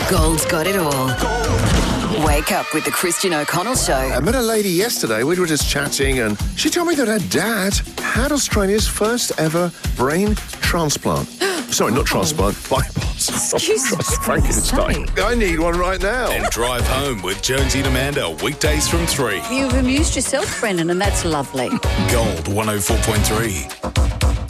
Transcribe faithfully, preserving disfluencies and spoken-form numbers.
Gold's got it all. Wake up with the Christian O'Connell Show. I met a lady yesterday. We were just chatting, and she told me that her dad had Australia's first ever brain transplant. Sorry, not transplant, bypass. Excuse Frankenstein. I need one right now. And drive home with Jonesy and Amanda, weekdays from three. You've amused yourself, Brendan, and that's lovely. Gold one oh four point three.